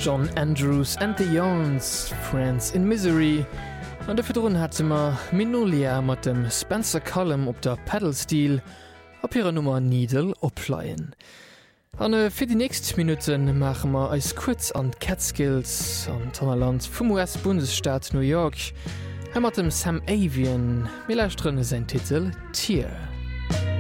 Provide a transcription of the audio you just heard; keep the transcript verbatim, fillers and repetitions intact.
John Andrews and the Youngs, Friends in Misery. An der Fidrun hat immer Minolia mat dem Spencer Column op der Pedalstil op ihrer Nummer Needle opfleien. An äh, fir die nächst Minuten machen wir als kurz an Catskills an Tonnerland vum U S-Bundesstaat New York. Er mat dem Sam Avian, mir lauschtrinne sein Titel Tier.